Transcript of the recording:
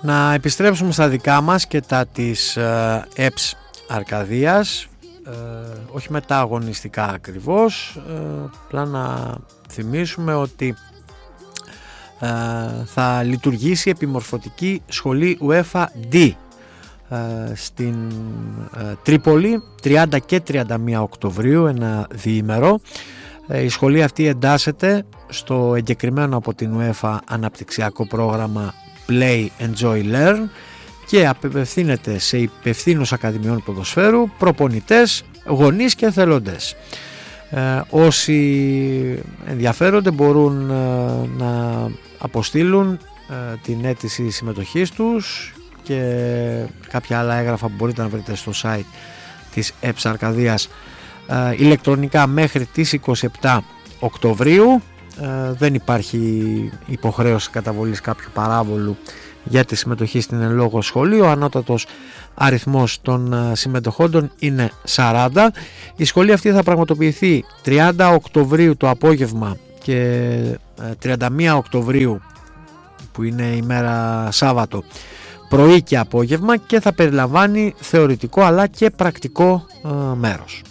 Να επιστρέψουμε στα δικά μας και τα της ΕΠΣ Αρκαδίας, όχι με τα αγωνιστικά ακριβώς, απλά να θυμίσουμε ότι θα λειτουργήσει επιμορφωτική σχολή UEFA D στην Τρίπολη 30 και 31 Οκτωβρίου, ένα διήμερο. Η σχολή αυτή εντάσσεται στο εγκεκριμένο από την UEFA αναπτυξιακό πρόγραμμα Play, Enjoy, Learn και απευθύνεται σε υπευθύνους ακαδημιών ποδοσφαίρου, προπονητές, γονείς και εθελοντές. Όσοι ενδιαφέρονται μπορούν να αποστείλουν την αίτηση συμμετοχής τους και κάποια άλλα έγγραφα που μπορείτε να βρείτε στο site της ΕΠΣ Αρκαδίας ηλεκτρονικά μέχρι τις 27 Οκτωβρίου. Δεν υπάρχει υποχρέωση καταβολής κάποιου παράβολου για τη συμμετοχή στην εν λόγω σχολείο. Ο ανώτατος αριθμός των συμμετοχόντων είναι 40. Η σχολή αυτή θα πραγματοποιηθεί 30 Οκτωβρίου το απόγευμα και 31 Οκτωβρίου που είναι η μέρα Σάββατο πρωί και απόγευμα και θα περιλαμβάνει θεωρητικό αλλά και πρακτικό μέρος.